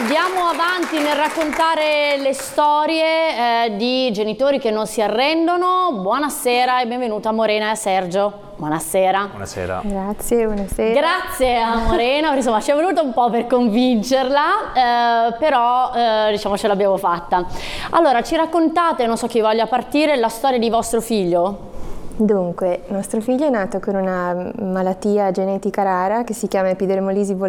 Andiamo avanti nel raccontare le storie di genitori che non si arrendono. Buonasera e benvenuta Morena e Sergio. Buonasera. Buonasera. Grazie, buonasera. Grazie a Morena, insomma ci è voluto un po' per convincerla, però diciamo ce l'abbiamo fatta. Allora, ci raccontate, non so chi voglia partire, la storia di vostro figlio? Dunque, nostro figlio è nato con una malattia genetica rara che si chiama epidermolisi